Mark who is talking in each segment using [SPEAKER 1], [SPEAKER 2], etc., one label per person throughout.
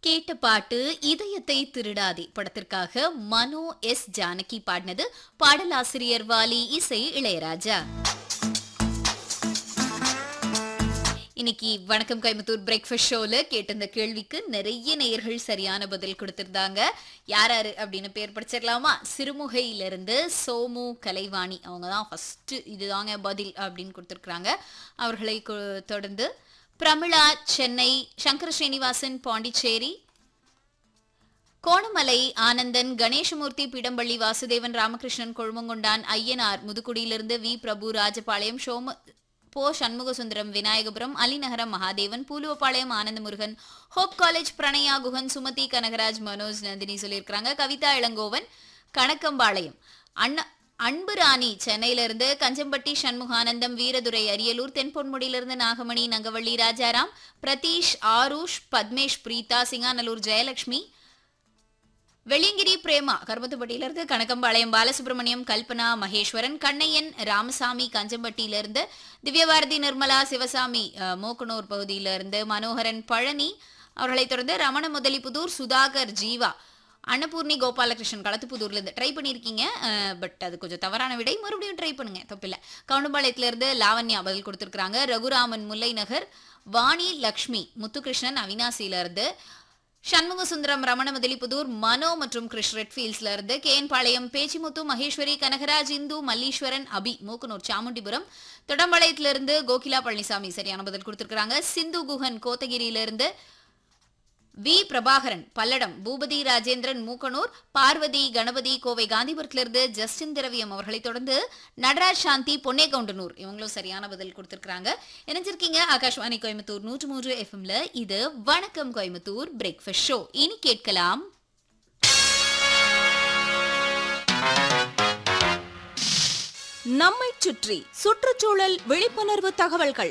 [SPEAKER 1] கேட்ட பாட்டு இதயத்தை திருடாதே படத்திற்காக மனோ எஸ் ஜானகி பாடினது. பாடலாசிரியர் வாலி, இசை இளையராஜா. இன்னைக்கு வணக்கம் கோயம்புத்தூர் பிரேக்ஃபாஸ்ட் ஷோல கேட்ட இந்த கேள்விக்கு நிறைய நேயர்கள் சரியான பதில் கொடுத்திருந்தாங்க. யாராரு அப்படின்னு பேர் படிச்சிடலாமா? சிறுமுகையிலிருந்து சோமு கலைவாணி, அவங்க தான் ஃபர்ஸ்ட் இதுதாங்க பதில் அப்படின்னு கொடுத்துருக்காங்க. அவர்களை தொடர்ந்து பிரமிளா சென்னை, சங்கர ஸ்ரீனிவாசன் பாண்டிச்சேரி, கோணமலை ஆனந்தன், கணேசமூர்த்தி பீடம்பள்ளி, வாசுதேவன், ராமகிருஷ்ணன் கொழுமங்கொண்டான், ஐயனார் முதுகுடியிலிருந்து வி பிரபு, ராஜபாளையம் போ சண்முகசுந்தரம், விநாயகபுரம், அலிநகரம் மகாதேவன், பூலுவப்பாளையம் ஆனந்த முருகன், ஹோப் காலேஜ் பிரணயா குகன், சுமதி கனகராஜ், மனோஜ், நந்தினி சொல்லியிருக்கிறாங்க. கவிதா இளங்கோவன் கணக்கம்பாளையம், அன்பு ராணி சென்னையிலிருந்து, கஞ்சம்பட்டி சண்முகானந்தம், வீரதுரை அரியலூர், தென்பொன்முடியிலிருந்து நாகமணி, நங்கவள்ளி, ராஜாராம், பிரதீஷ், ஆருஷ், பத்மேஷ், பிரீதா, சிங்காநல்லூர் ஜெயலட்சுமி, வெள்ளியங்கிரி பிரேமா கருமத்துப்பட்டியிலிருந்து, கணக்கம்பாளையம் பாலசுப்ரமணியம், கல்பனா, மகேஸ்வரன், கண்ணையன், ராமசாமி கஞ்சம்பட்டியிலிருந்து, திவ்யபாரதி, நிர்மலா, சிவசாமி மோக்கனூர் பகுதியிலிருந்து, மனோகரன், பழனி, அவர்களை தொடர்ந்து ரமண முதலிபுதூர், சுதாகர், ஜீவா, அன்னபூர்ணி, கோபாலகிருஷ்ணன் களத்துப்புதூர்லேருந்து ட்ரை பண்ணியிருக்கீங்க. பட் அது கொஞ்சம் தவறான விடை, மறுபடியும் ட்ரை பண்ணுங்க, தப்பில்லை. கவுண்டம்பாளையத்திலிருந்து லாவண்யா பதில் கொடுத்துருக்காங்க. ரகுராமன் முல்லை நகர், வாணி லக்ஷ்மி, முத்துகிருஷ்ணன் அவினாசியிலிருந்து, சண்முகசுந்தரம் ரமண முதலிபுதூர், மனோ மற்றும் கிறிஷ் ரெட்ஃபீல்ட்ஸ்ல இருந்து, கேஎன் பாளையம் பேச்சிமுத்து, மகேஸ்வரி, கனகராஜ், இந்து, மல்லீஸ்வரன், அபி மூக்கனூர் சாமுண்டிபுரம், தொடம்பாளையத்திலிருந்து கோகிலா பழனிசாமி சரியான பதில் கொடுத்திருக்காங்க. சிந்து குஹன் கோத்தகிரியிலிருந்து, வி பிரபாகரன் பல்லடம், பூபதி ராஜேந்திரன் மூக்கனூர், பார்வதி கணபதி கோவை காந்திபுரத்திலிருந்து, ஜஸ்டின் திரவியம் அவர்களை தொடர்ந்து நடராஜ் சாந்தி பொன்னேகவுண்டனூர், இவங்களும் சரியான பதில் கொடுத்திருக்காங்க. இணைஞ்சிருக்கீங்க ஆகாஷ்வாணி கோயம்புத்தூர் 103 எஃப்எம்ல. இது வணக்கம் கோயம்புத்தூர் பிரேக்ஃபாஸ்ட் ஷோ. இனி கேட்கலாம்
[SPEAKER 2] நம்மை சுற்றி சுற்றுச்சூழல் விழிப்புணர்வு தகவல்கள்.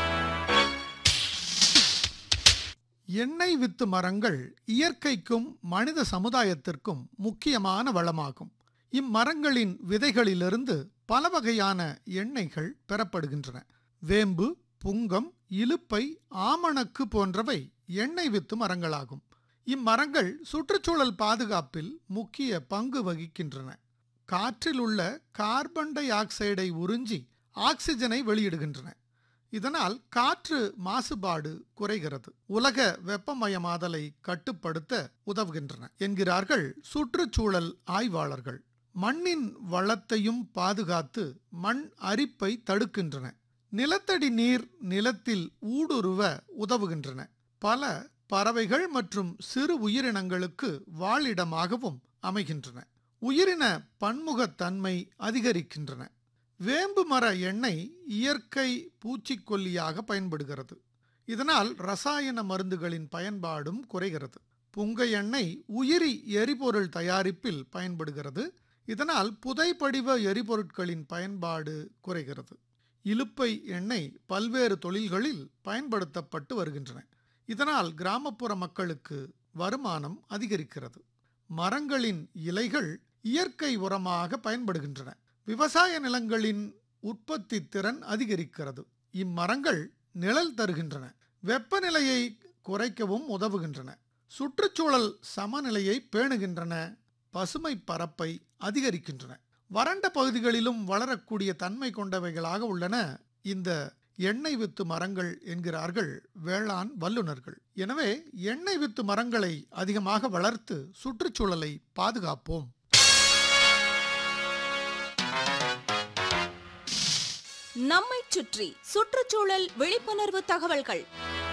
[SPEAKER 3] எண்ணெய் வித்து மரங்கள் இயற்கைக்கும் மனித சமுதாயத்திற்கும் முக்கியமான வளமாகும். இம்மரங்களின் விதைகளிலிருந்து பல வகையான எண்ணெய்கள் பெறப்படுகின்றன. வேம்பு, புங்கம், இலுப்பை, ஆமணக்கு போன்றவை எண்ணெய் வித்து மரங்களாகும். இம்மரங்கள் சுற்றுச்சூழல் பாதுகாப்பில் முக்கிய பங்கு வகிக்கின்றன. காற்றில் உள்ள கார்பன் டை ஆக்சைடை உறிஞ்சி ஆக்சிஜனை வெளியிடுகின்றன. இதனால் காற்று மாசுபாடு குறைகிறது, உலக வெப்பமயமாதலை கட்டுப்படுத்த உதவுகின்றன என்கிறார்கள் சுற்றுச்சூழல் ஆய்வாளர்கள். மண்ணின் வளத்தையும் பாதுகாத்து மண் அரிப்பை தடுக்கின்றன. நிலத்தடி நீர் நிலத்தில் ஊடுருவ உதவுகின்றன. பல பறவைகள் மற்றும் சிறு உயிரினங்களுக்கு வாழிடமாகவும் அமைகின்றன. உயிரின பன்முகத்தன்மை அதிகரிக்கின்றன. வேம்பு மர எண்ணெய் இயற்கை பூச்சிக்கொல்லியாக பயன்படுகிறது. இதனால் ரசாயன மருந்துகளின் பயன்பாடும் குறைகிறது. புங்கை எண்ணெய் உயிரி எரிபொருள் தயாரிப்பில் பயன்படுகிறது. இதனால் புதைப்படிவ எரிபொருட்களின் பயன்பாடு குறைகிறது. இலுப்பை எண்ணெய் பல்வேறு தொழில்களில் பயன்படுத்தப்பட்டு வருகின்றன. இதனால் கிராமப்புற மக்களுக்கு வருமானம் அதிகரிக்கிறது. மரங்களின் இலைகள் இயற்கை உரமாக பயன்படுகின்றன. விவசாய நிலங்களின் உற்பத்தி திறன் அதிகரிக்கிறது. இம்மரங்கள் நிழல் தருகின்றன, வெப்பநிலையை குறைக்கவும் உதவுகின்றன, சுற்றுச்சூழல் சமநிலையை பேணுகின்றன, பசுமை பரப்பை அதிகரிக்கின்றன. வறண்ட பகுதிகளிலும் வளரக்கூடிய தன்மை கொண்டவைகளாக உள்ளன இந்த எண்ணெய் வித்து மரங்கள் என்கிறார்கள் வேளாண் வல்லுநர்கள். எனவே எண்ணெய் வித்து மரங்களை அதிகமாக வளர்த்து சுற்றுச்சூழலை பாதுகாப்போம்.
[SPEAKER 2] நம்மை சுற்றி சுற்றுச்சூழல் விழிப்புணர்வு தகவல்கள்.